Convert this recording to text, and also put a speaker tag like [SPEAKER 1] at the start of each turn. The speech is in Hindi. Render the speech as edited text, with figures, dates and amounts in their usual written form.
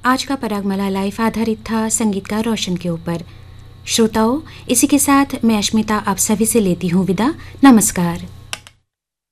[SPEAKER 1] आज का परागमाला लाइफ आधारित था संगीतकार रोशन के ऊपर। श्रोताओं, इसी के साथ मैं अश्मिता आप सभी से लेती हूँ विदा। नमस्कार।